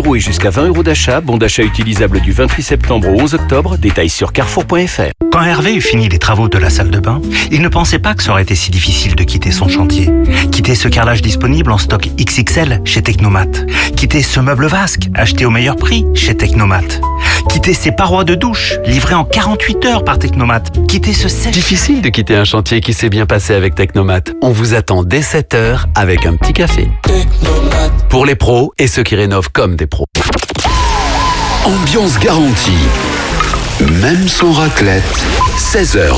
euros et jusqu'à 20 euros d'achat. Bon d'achat utilisable du 28 septembre au 11 octobre. Détails sur carrefour.fr. Quand Hervé eut fini les travaux de la salle de bain, il ne pensait pas que ça aurait été si difficile de quitter son chantier. Quitter ce carrelage disponible en stock XXL chez Technomat. Quitter ce meuble vasque acheté au meilleur prix chez Technomat. Quitter ces parois de douche livrées en 48 heures par Technomat. Quitter ce sèche. Difficile de quitter un chantier qui s'est bien passé avec Technomat. On vous attend dès 7h avec un petit café. Technomat. Pour les pros et ceux qui rénovent comme des pros. Ambiance garantie. Même sans raclette, 16h.